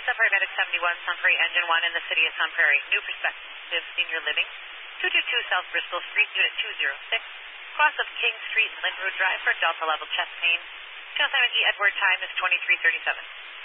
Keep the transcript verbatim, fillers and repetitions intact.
Sun Prairie Medic seventy-one, Sun Prairie Engine one in the city of Sun Prairie. New Perspective Senior Living, two two two South Bristol Street, Unit two oh six, cross of King Street and Lynn Road Drive for Delta level chest pain. Channel seven E Edward time is twenty-three thirty-seven.